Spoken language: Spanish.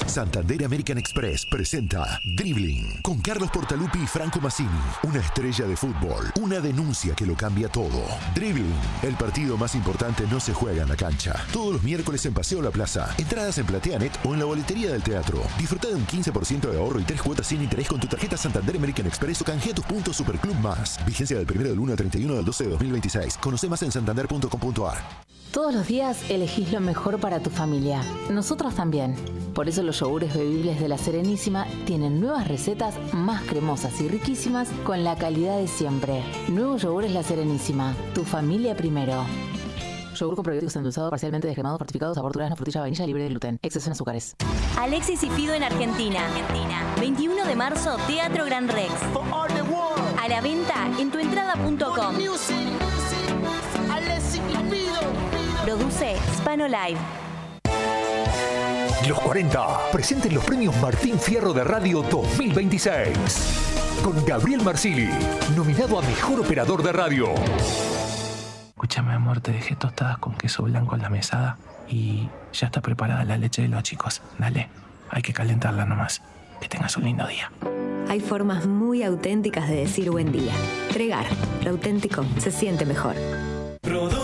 Santander American Express presenta Dribbling con Carlos Portaluppi y Franco Massini. Una estrella de fútbol, una denuncia que lo cambia todo. Dribbling, el partido más importante no se juega en la cancha. Todos los miércoles en Paseo La Plaza. Entradas en Plateanet o en la boletería del teatro. Disfruta de un 15% de ahorro y 3 cuotas sin interés con tu tarjeta Santander American Express o canjea tus puntos Superclub Más. Vigencia del 1 del 1 al 31 del 12 de 2026. Conoce más en santander.com.ar. Todos los días elegís lo mejor para tu familia. Nosotros también. Por eso los yogures bebibles de La Serenísima tienen nuevas recetas más cremosas y riquísimas con la calidad de siempre. Nuevos yogures La Serenísima. Tu familia primero. Yogur con probióticos endulzado, parcialmente descremado, fortificado, sabor durazno, frutilla, vainilla, libre de gluten. Exceso en azúcares. Alexis y Fido en Argentina. 21 de marzo, Teatro Gran Rex. A la venta en tuentrada.com. Produce Spano Live. Los 40 presenten los premios Martín Fierro de Radio 2026. Con Gabriel Marsili, nominado a Mejor Operador de Radio. Escúchame, amor, te dejé tostadas con queso blanco en la mesada y ya está preparada la leche de los chicos. Dale, hay que calentarla nomás. Que tengas un lindo día. Hay formas muy auténticas de decir buen día. Tregar, lo auténtico se siente mejor.